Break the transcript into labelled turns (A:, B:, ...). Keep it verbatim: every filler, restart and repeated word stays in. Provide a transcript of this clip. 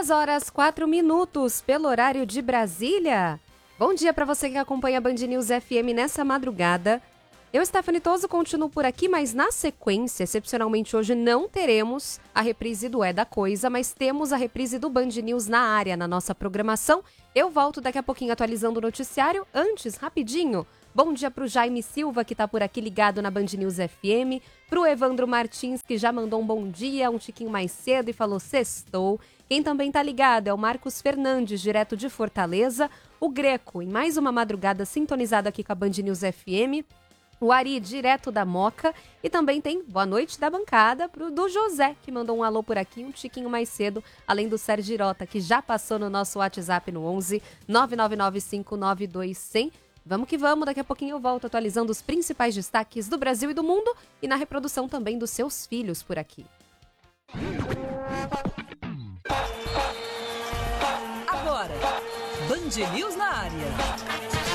A: dez horas, quatro minutos, pelo horário de Brasília. Bom dia para você que acompanha a Band News F M nessa madrugada. Eu, Stephanie Toso, continuo por aqui, mas na sequência, excepcionalmente hoje, não teremos a reprise do É da Coisa, mas temos a reprise do Band News na área, na nossa programação. Eu volto daqui a pouquinho atualizando o noticiário. Antes, rapidinho, bom dia para o Jaime Silva, que está por aqui ligado na Band News F M, para o Evandro Martins, que já mandou um bom dia, um tiquinho mais cedo e falou sextou. Quem também está ligado é o Marcos Fernandes, direto de Fortaleza, o Greco, em mais uma madrugada sintonizado aqui com a Band News F M, o Ari, direto da Moca, e também tem boa noite da bancada pro, do José, que mandou um alô por aqui, um tiquinho mais cedo, além do Sérgio Girota, que já passou no nosso WhatsApp no onze nove nove nove cinco nove dois zero zero. Vamos que vamos, daqui a pouquinho eu volto atualizando os principais destaques do Brasil e do mundo e na reprodução também dos seus filhos por aqui.
B: Agora, Band News na área.